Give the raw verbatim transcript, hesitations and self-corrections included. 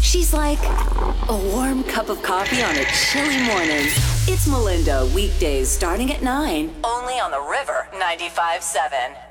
She's like a warm cup of coffee on a chilly morning. It's Melinda, weekdays starting at nine. Only on the River ninety-five seven.